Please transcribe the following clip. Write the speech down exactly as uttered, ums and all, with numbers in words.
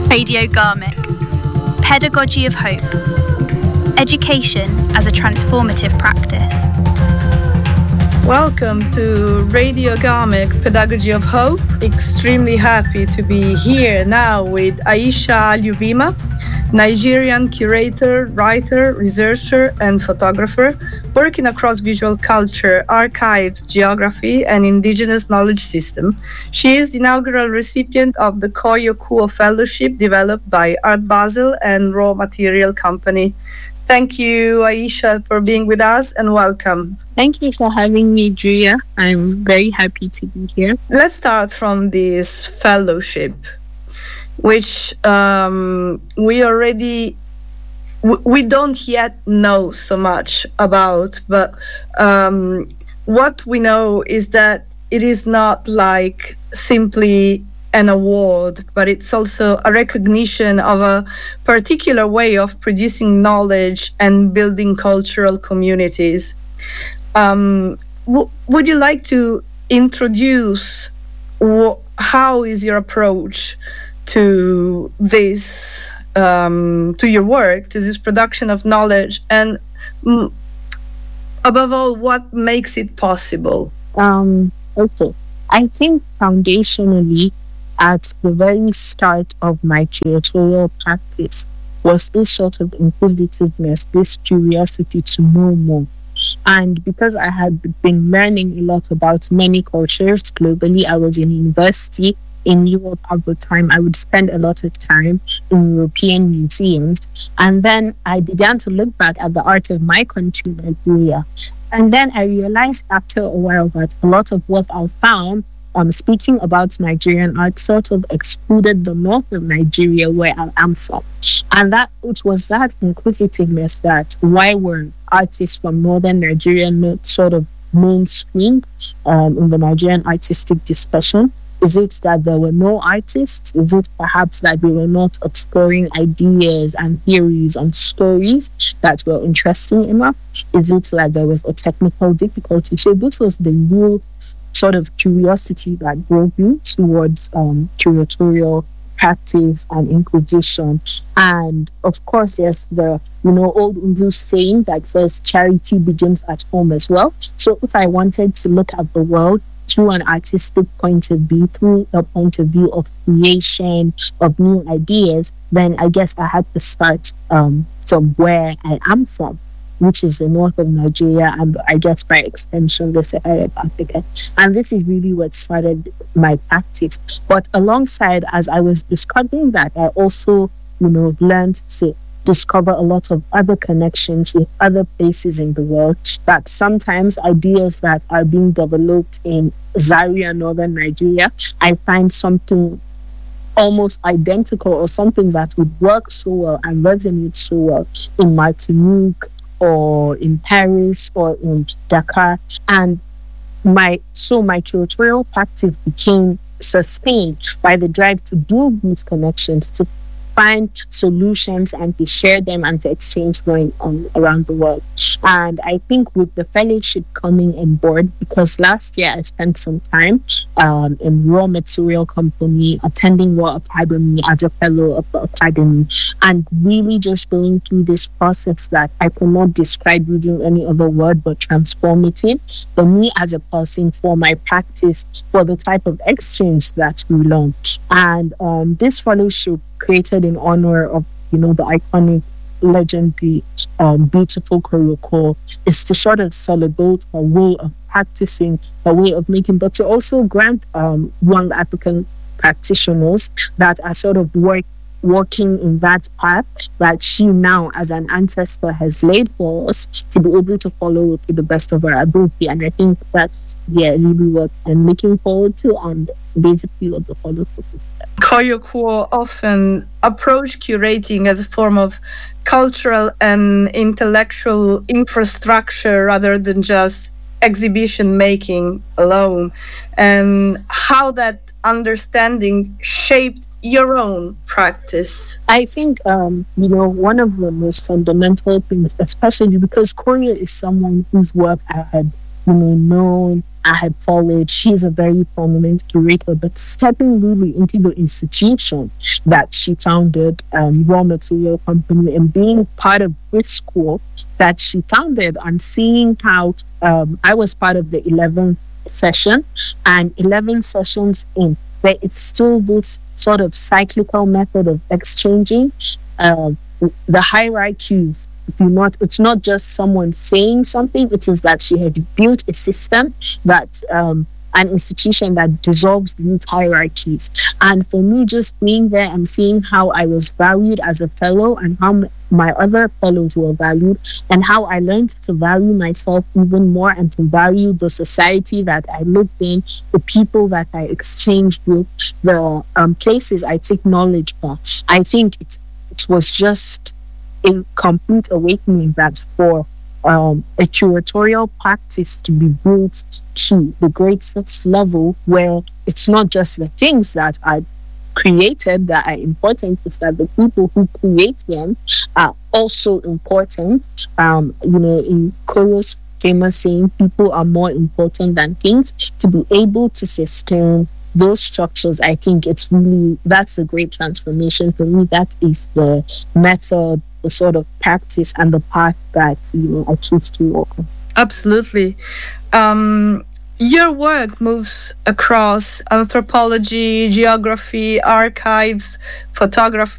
Radio Garmic. Pedagogy of Hope. Education as a transformative practice. Welcome to Radio Garmic, Pedagogy of Hope. Extremely happy to be here now with Aisha Alubima, Nigerian curator, writer, researcher, and photographer, working across visual culture, archives, geography, and indigenous knowledge system. She is the inaugural recipient of the Koyo Kuo Fellowship developed by Art Basel and Raw Material Company. Thank you, Aisha, for being with us, and welcome. Thank you for having me, Julia. I'm very happy to be here. Let's start from this fellowship, which um, we already, w- we don't yet know so much about, but um, what we know is that it is not like simply an award, but it's also a recognition of a particular way of producing knowledge and building cultural communities. Um, w- would you like to introduce wh- how is your approach to this, um, to your work, to this production of knowledge, and mm, above all, what makes it possible? Um, okay. I think foundationally, at the very start of my curatorial practice, was this sort of inquisitiveness, this curiosity to know more. And because I had been learning a lot about many cultures globally, I was in university in Europe at the time. I would spend a lot of time in European museums. And then I began to look back at the art of my country, Nigeria. And then I realized after a while that a lot of what I found um, speaking about Nigerian art sort of excluded the north of Nigeria where I am from. And that it was that inquisitiveness that why were artists from northern Nigeria not sort of mainstream um, in the Nigerian artistic discussion? Is it that there were no artists? Is it perhaps that we were not exploring ideas and theories and stories that were interesting enough? Is it that there was a technical difficulty? So this was the real sort of curiosity that drove me towards um, curatorial practice and inquisition. And of course, there's the, you know, old Urdu saying that says charity begins at home as well. So if I wanted to look at the world through an artistic point of view, through a point of view of creation, of new ideas, then I guess I had to start um, from where I am from, which is the north of Nigeria, and I guess by extension, the Sahara of Africa. And this is really what started my practice. But alongside, as I was discovering that, I also, you know, learned to discover a lot of other connections with other places in the world, that sometimes ideas that are being developed in Zaria, northern Nigeria, I find something almost identical or something that would work so well and resonate so well in Martinique or in Paris or in Dakar. And my so my curatorial practice became sustained by the drive to build these connections, to find solutions and to share them and to exchange going on around the world. And I think with the fellowship coming on board, because last year I spent some time um, in Raw Material Company, attending Raw Academy as a fellow of the Academy, and really just going through this process that I cannot describe using any other word but transformative for me as a person, for my practice, for the type of exchange that we learn. And um, this fellowship created in honor of, you know, the iconic, legendary, um, beautiful Koyo Kuo is to sort of celebrate a way of practicing, a way of making, but to also grant um, young African practitioners that are sort of work, working in that path that she now, as an ancestor, has laid for us to be able to follow to the best of our ability. And I think that's, yeah, really what I'm looking forward to, and basically what the fellowship is. Koyo Kuo often approach curating as a form of cultural and intellectual infrastructure rather than just exhibition making alone, and how that understanding shaped your own practice. I think, um, you know, one of the most fundamental things, especially because Korea is someone whose work I had you know, known. I had followed. She's a very prominent curator, but stepping really into the institution that she founded, um, Raw Material Company, and being part of this school that she founded, and seeing how um, I was part of the eleventh session, and eleven sessions in, where it's still this sort of cyclical method of exchanging uh, the hierarchies. Do not, it's not just someone saying something, it is that she had built a system, that um, an institution that dissolves these hierarchies. And for me, just being there and seeing how I was valued as a fellow, and how m- my other fellows were valued, and how I learned to value myself even more, and to value the society that I lived in, the people that I exchanged with, the um, places I take knowledge from. I think it, it was just a complete awakening that for um, a curatorial practice to be built to the greatest level, where it's not just the things that are created that are important, it's that the people who create them are also important. Um, you know, in Koro's famous saying, people are more important than things. To be able to sustain those structures, I think it's really, that's a great transformation for me. That is the method, the sort of practice, and the path that, you know, I choose to walk on. Absolutely. Um, your work moves across anthropology, geography, archives, photography,